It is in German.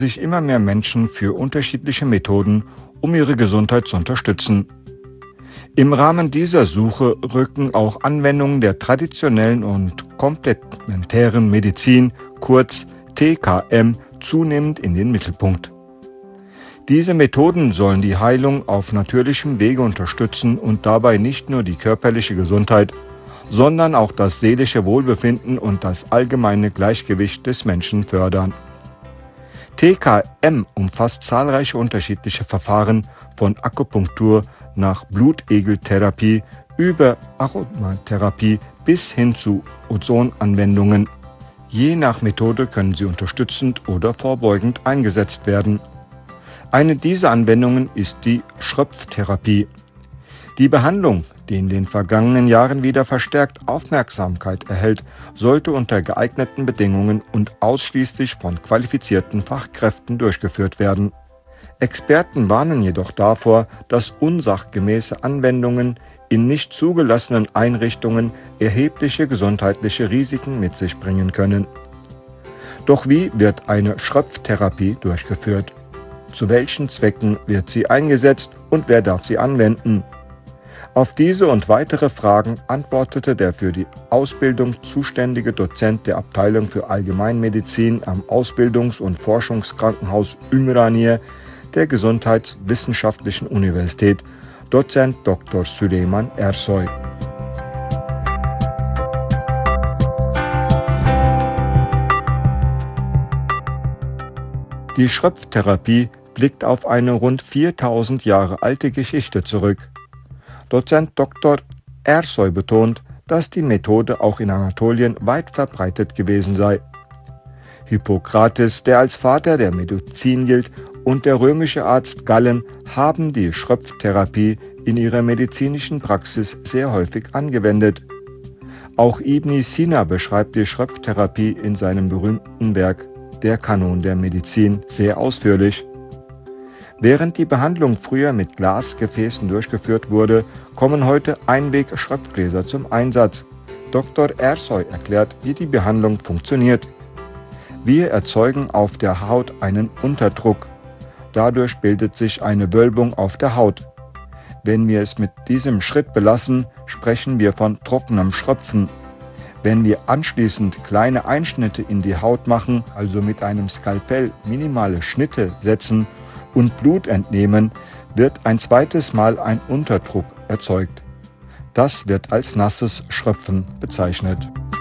sich immer mehr Menschen für unterschiedliche Methoden, um ihre Gesundheit zu unterstützen. Im Rahmen dieser Suche rücken auch Anwendungen der traditionellen und komplementären Medizin, kurz TKM, zunehmend in den Mittelpunkt. Diese Methoden sollen die Heilung auf natürlichem Wege unterstützen und dabei nicht nur die körperliche Gesundheit, sondern auch das seelische Wohlbefinden und das allgemeine Gleichgewicht des Menschen fördern. TKM umfasst zahlreiche unterschiedliche Verfahren von Akupunktur nach Blutegeltherapie über Aromatherapie bis hin zu Ozonanwendungen. Je nach Methode können sie unterstützend oder vorbeugend eingesetzt werden. Eine dieser Anwendungen ist die Schröpftherapie. Die Behandlung, die in den vergangenen Jahren wieder verstärkt Aufmerksamkeit erhält, sollte unter geeigneten Bedingungen und ausschließlich von qualifizierten Fachkräften durchgeführt werden. Experten warnen jedoch davor, dass unsachgemäße Anwendungen in nicht zugelassenen Einrichtungen erhebliche gesundheitliche Risiken mit sich bringen können. Doch wie wird eine Schröpftherapie durchgeführt? Zu welchen Zwecken wird sie eingesetzt und wer darf sie anwenden? Auf diese und weitere Fragen antwortete der für die Ausbildung zuständige Dozent der Abteilung für Allgemeinmedizin am Ausbildungs- und Forschungskrankenhaus Ümraniye der Gesundheitswissenschaftlichen Universität, Dozent Dr. Süleyman Ersoy. Die Schröpftherapie blickt auf eine rund 4000 Jahre alte Geschichte zurück. Dozent Dr. Ersoy betont, dass die Methode auch in Anatolien weit verbreitet gewesen sei. Hippokrates, der als Vater der Medizin gilt, und der römische Arzt Gallen haben die Schröpftherapie in ihrer medizinischen Praxis sehr häufig angewendet. Auch Ibn Sina beschreibt die Schröpftherapie in seinem berühmten Werk Der Kanon der Medizin sehr ausführlich. Während die Behandlung früher mit Glasgefäßen durchgeführt wurde, kommen heute Einweg-Schröpfgläser zum Einsatz. Dr. Ersoy erklärt, wie die Behandlung funktioniert. Wir erzeugen auf der Haut einen Unterdruck. Dadurch bildet sich eine Wölbung auf der Haut. Wenn wir es mit diesem Schritt belassen, sprechen wir von trockenem Schröpfen. Wenn wir anschließend kleine Einschnitte in die Haut machen, also mit einem Skalpell minimale Schnitte setzen und Blut entnehmen, wird ein zweites Mal ein Unterdruck erzeugt. Das wird als nasses Schröpfen bezeichnet.